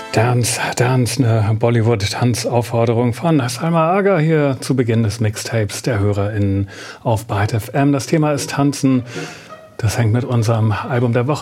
Dance, eine Bollywood-Tanzaufforderung von Salma Agha hier zu Beginn des Mixtapes der HörerInnen auf Byte FM. Das Thema ist Tanzen. Das hängt mit unserem Album der Woche